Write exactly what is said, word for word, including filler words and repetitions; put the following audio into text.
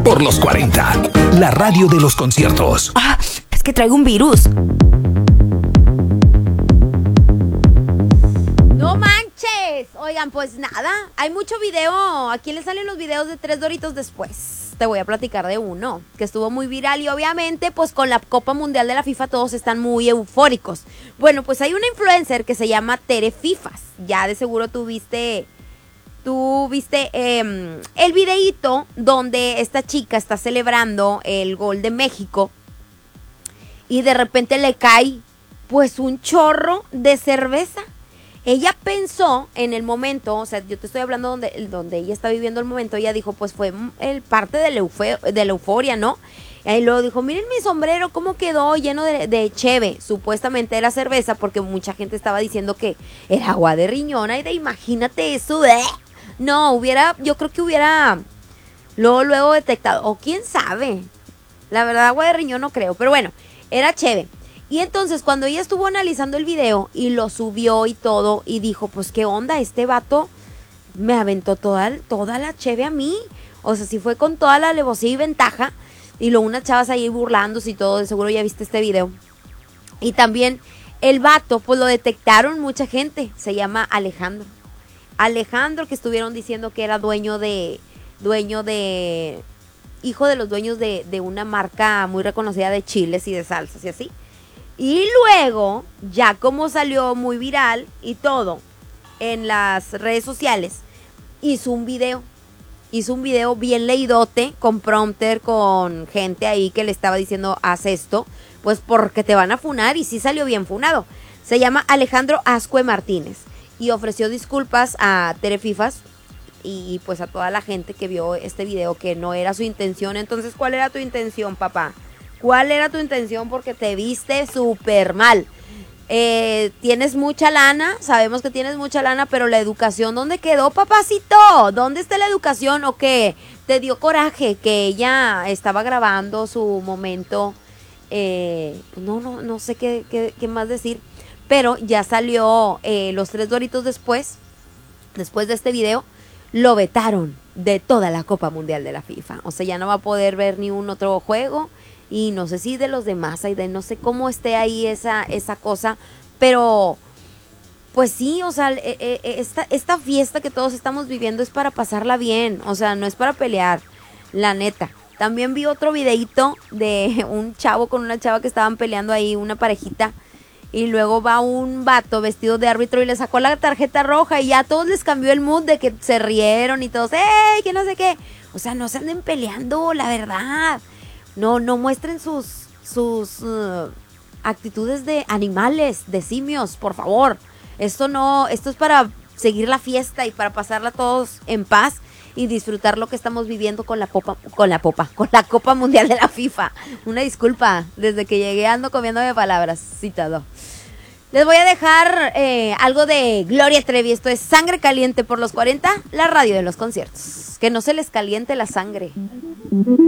por los cuarenta, la radio de los conciertos. Ah, es que traigo un virus. ¡No manches! Oigan, pues nada, hay mucho video. Aquí les salen los videos de tres doritos después. Te voy a platicar de uno que estuvo muy viral y obviamente pues con la Copa Mundial de la FIFA todos están muy eufóricos. Bueno, pues hay una influencer que se llama Tere Fifas. Ya de seguro tú viste, tú viste eh, el videíto donde esta chica está celebrando el gol de México y de repente le cae pues un chorro de cerveza. Ella pensó en el momento, o sea, yo te estoy hablando donde, donde ella está viviendo el momento, ella dijo, pues fue el parte de la, eufe, de la euforia, ¿no? Y luego dijo, miren mi sombrero, cómo quedó lleno de, de cheve. Supuestamente era cerveza, porque mucha gente estaba diciendo que era agua de riñón. Y de imagínate eso, ¿eh? No, hubiera, yo creo que hubiera luego, luego detectado, o quién sabe. La verdad, agua de riñón no creo, pero bueno, era cheve. Y entonces cuando ella estuvo analizando el video y lo subió y todo y dijo, pues qué onda, este vato me aventó toda, toda la cheve a mí. O sea, si fue con toda la alevosía y ventaja. Y luego unas chavas ahí burlándose y todo, de seguro ya viste este video. Y también el vato, pues lo detectaron mucha gente, se llama Alejandro. Alejandro, que estuvieron diciendo que era dueño de, dueño de, hijo de los dueños de, de una marca muy reconocida de chiles y de salsas y así. Y luego, ya como salió muy viral y todo en las redes sociales, hizo un video. Hizo un video bien leidote, con prompter, con gente ahí que le estaba diciendo, haz esto, pues porque te van a funar, y sí salió bien funado. Se llama Alejandro Azcue Martínez y ofreció disculpas a Tere Fifas y pues a toda la gente que vio este video, que no era su intención. Entonces, ¿cuál era tu intención, papá? ¿Cuál era tu intención? Porque te viste súper mal. Eh, tienes mucha lana, sabemos que tienes mucha lana, pero la educación, ¿dónde quedó, papacito? ¿Dónde está la educación? ¿O qué? ¿Te dio coraje que ella estaba grabando su momento? Eh, no, no, no sé qué, qué, qué más decir. Pero ya salió eh, los tres doritos después, después de este video, lo vetaron de toda la Copa Mundial de la FIFA. O sea, ya no va a poder ver ni un otro juego. Y no sé si de los demás, y de no sé cómo esté ahí esa, esa cosa, pero pues sí, o sea, esta, esta fiesta que todos estamos viviendo es para pasarla bien, o sea, no es para pelear, la neta. También vi otro videito de un chavo con una chava que estaban peleando ahí, una parejita, y luego va un vato vestido de árbitro y le sacó la tarjeta roja y ya a todos les cambió el mood de que se rieron y todos, ¡ey! Que no sé qué. O sea, no se anden peleando, la verdad. No, no muestren sus, sus uh, actitudes de animales, de simios, por favor. Esto no, esto es para seguir la fiesta y para pasarla todos en paz y disfrutar lo que estamos viviendo con la popa, con la popa, con la Copa Mundial de la FIFA. Una disculpa, desde que llegué ando comiéndome palabras, citado. Les voy a dejar eh, algo de Gloria Trevi. Esto es Sangre Caliente por los cuarenta, la radio de los conciertos. Que no se les caliente la sangre.